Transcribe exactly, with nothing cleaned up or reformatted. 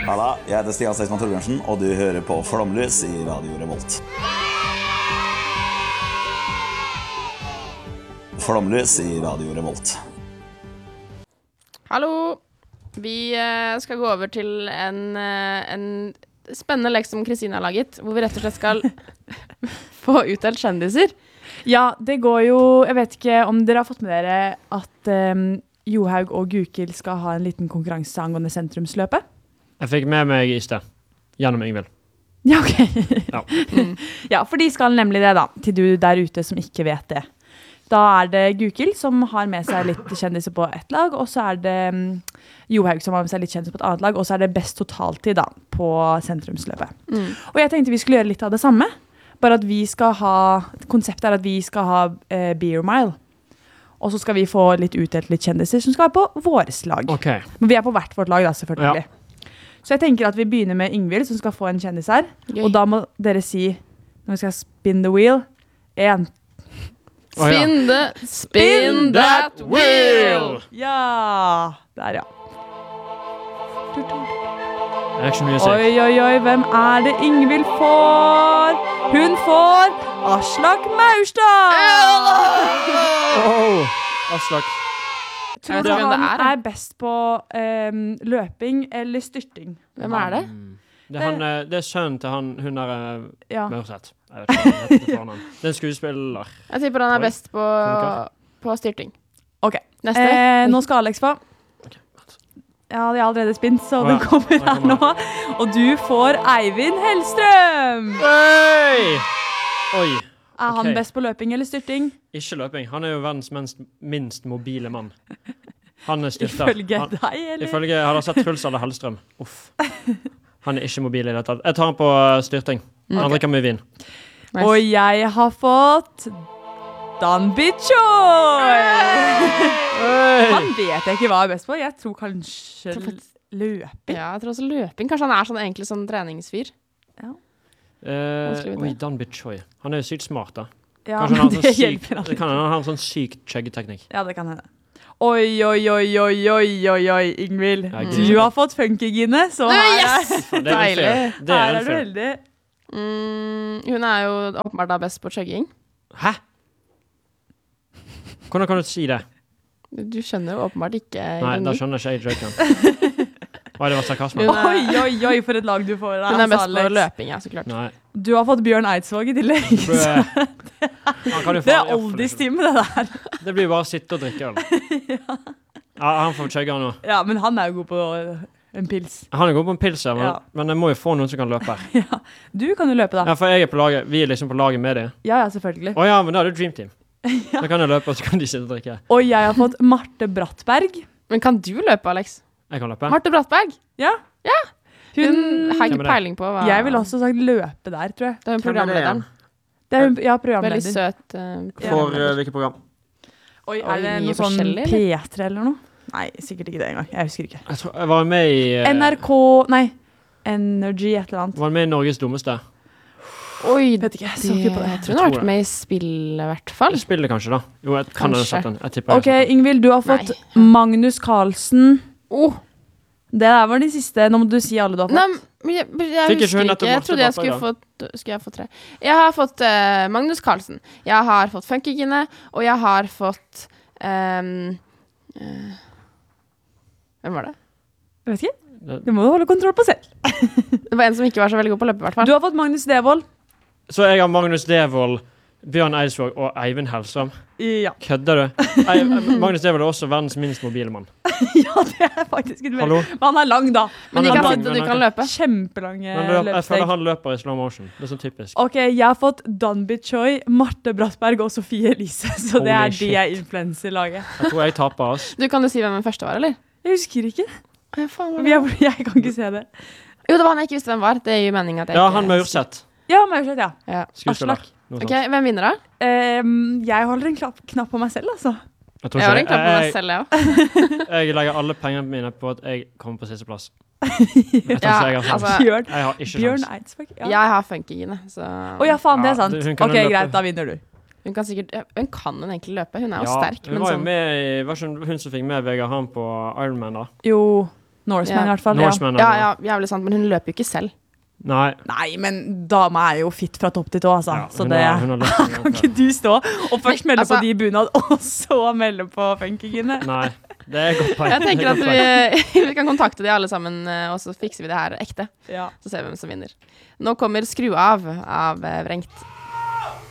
Halla, jeg heter Stian Seksmann Torbjørnsen, og du hører på Flomlys i Radio Revolt. Flomlys i Radio Revolt. Hallo! Vi skal gå over til en, en spennende lek som Kristine har laget, hvor vi rett og slett skal få utdelt kjendiser. Ja, det går jo, jeg vet ikke om dere har fått med dere at um, Johaug og Gukild skal ha en liten konkurranse angående sentrumsløpet. Jeg fikk med meg i sted, gjennom Ingvild. Ja, ok. Ja. mm. Ja, for de skal nemlig det da, til du der ute som ikke vet det. Da er det Gukild som har med seg litt kjendiser på ett lag, og så er det um, Johaug som har med seg litt kjendiser på et annet lag, og så er det best totaltid da, på sentrumsløpet. Mm. Og jeg tenkte vi skulle gjøre litt av det samme, bare at vi skal ha, konseptet er at vi skal ha uh, Beer Mile, og så skal vi få litt utdelt litt kjendiser som skal være på våres lag. Okay. Men vi er på hvert vårt lag da, selvfølgelig. Ja. Så jeg tenker at vi begynner med Ingvild, som skal få en kjendis her, Gøy. Og da må dere si, når vi skal spin the wheel, en, Spin, oh, ja. the, spin that wheel! Ja, der ja. Det er ikke så mye å si. Oi, oi, oi, hvem er det Ingvild får? Hun får Aslak Maurstad! Oh, Aslak. Jeg tror han er, er best på um, løping eller styrting. Hvem er det? Det er, han, det er sønnen til han, hun er ja. Mørseth. Jeg vet ikke, jeg vet ikke han. Det er en skuespiller. Jeg tipper han er best på, på styrting. Ok, Neste. Eh, nå skal Alex få. Okay. Ja, de er allerede spint, så oh, den ja. kommer her nå. Og du får Eivind Hellstrøm! Hey! Oi! Er han okay. best på løping eller styrting? Ikke løping. Han er jo verdens minst, minst mobile mann. Han er styrter. Ifølge han, deg, eller? Ifølge, jeg har sett Truls eller Hellstrøm. Uff. Han er ikke mobil i det tatt. Jeg tar han på styrting. Han okay. drikker mye vin. Nice. Og jeg har fått Danby Choi! Hey! Han vet jeg ikke hva jeg er best på. Jeg tror kanskje jeg tror løping. Ja, jeg tror også løping. Kanskje han er sånn, egentlig sånn treningsfyr. Ja. Uh, oi, Danby Choi. Han er jo sykt smart da. Ja, kanskje han det sånn hjelper sykt, kan han ha en sånn sykt chuggeteknikk. Ja, det kan hende. Oi, oi, oi, oi, oi, oi, oi, Ingvild. Ja, du har fått funkygine, så her er yes! det. Er det er her er du heldig. Mm, hun er jo åpenbart da best på chugging. Hæ? Hvordan kan du si det? Du skjønner jo åpenbart ikke. Nei, da skjønner ikke jeg joken. Hva, det var sarkasme? Oi, oi, oi, for et lag du får. Hun er best på løping, ja, så klart. Nei. Du har fått Bjørn Eidsvåg i tillegg. det, det er oldie-stime, det der. Det blir bare å sitte og drikke øl. ja. ja, han får chugge nå. Ja, men han er jo god på en pils. Han er god på en pils, ja, men, ja. men jeg må jo få noen som kan løpe. ja, du kan jo løpe da. Ja, for jeg er på laget, vi er liksom på laget med det. Ja, ja, selvfølgelig. Å ja, men da er det Dream Team. ja. Da kan jeg løpe, og så kan de sitte og drikke. Og jeg har fått Marte Brattberg. Men kan du løpe, Alex? Jeg kan løpe. Marte Brattberg? Ja. Ja. Hun, hun har ikke peiling på hva... Jeg vil også sagt løpe der, tror jeg. Det er hun programlederen. Det er hun, ja, programleder. Veldig søt. Uh, For uh, hvilket program? Oi, er det noe sånn P tre eller noe? Nei, sikkert ikke det engang. Jeg husker ikke. Jeg, tror, jeg var med i... Uh, N R K... Nei. Energy et eller annet. Var med i Norges dummeste. Oi, vet ikke, jeg så ikke på det. Jeg tror hun har vært med i spill, i hvert fall. Spillet kanskje da. Jo, jeg kan ha sett den. Jeg tipper ok, Ingvild, du har fått Nei. Magnus Carlsen. Åh. Oh. Det der var de siste. Nå må du si alle du har fått. Nei, jeg, jeg, jeg husker ikke. Jeg trodde jeg skulle få, skulle jeg få tre. Jeg har fått uh, Magnus Carlsen. Jeg har fått Funkygine, og jeg har fått um, uh, hvem var det? Jeg vet ikke. Du må jo holde kontroll på selv. Det var en som ikke var så veldig god på løpet, i hvert fall. Du har fått Magnus Devold. Så jeg har Magnus Devold, Bjørn Eidsvåg og Eivind Hellstrøm. Ja. Kødder du? Ei, Magnus Devold er også verdens minst mobile mann. ja, det er faktisk ikke veldig. Men han er lang da. Men de kan sitte, du kan løpe. Kjempelange løp, Jeg føler han løper i slow motion. Det er så typisk. Ok, jeg har fått Danby Choi, Marte Brattberg og Sofie Elise. Så Holy det er shit. De jeg influencer-laget. Jeg tror jeg taper oss. Du kan jo si hvem den første var, eller? Jeg husker ikke. Jeg, faen, jeg, jeg kan ikke se det. Jo, det var han jeg ikke visste hvem var. Det er jo meningen at jeg ja, ikke... han Maurseth. Ja, Maurseth, ja. ja. Skuespiller. Ok, hvem vinner da? Um, jeg holder en knapp, knapp på meg selv, altså. Jeg, tror jeg har en knapp på meg jeg, selv, ja. jeg legger alle pengene mine på at jeg kommer på siste plass. ja, jeg, altså, Bjørn, jeg har ikke Bjørn sjans. Eidsvåg. Ja. Jeg har Funkygine, så... Å oh, ja, faen, det er sant. Ja, ok, greit, da vinner du. Hun kan sikkert... Hun kan hun egentlig løpe. Hun er jo ja, sterk, hun men var sånn... Med, var ikke hun som fikk med Vegard Han på Ironman da? Jo. Norseman Ja. i hvert fall. Norseman, Ja, ja. ja, jævlig sant, men hun løper jo ikke selv. Nei. Nei, men dama er jo fit fra topp til tå, altså. Ja, så hun det har- hun har løpt en gang kan ikke du stå og først melde altså- på de bunad, og så melde på funkygine. Nei, det er godt poeng. Jeg tenker Det er at godt poeng. vi, vi kan kontakte de alle sammen, eh, og så fikser vi det her ekte. Ja. Så ser vi hvem som vinner. Nå kommer Skru av av eh, Vrengt.